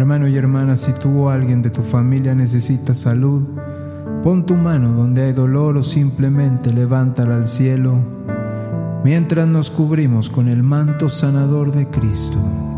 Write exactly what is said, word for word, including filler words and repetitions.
Hermano y hermana, si tú o alguien de tu familia necesita salud, pon tu mano donde hay dolor o simplemente levántala al cielo mientras nos cubrimos con el manto sanador de Cristo.